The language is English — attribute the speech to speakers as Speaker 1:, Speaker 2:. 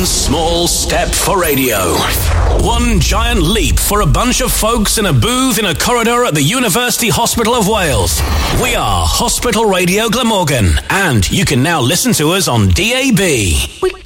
Speaker 1: One small step for radio. One giant leap for a bunch of folks in a booth in a corridor at the University Hospital of Wales. We are Hospital Radio Glamorgan, and you can now listen to us on DAB.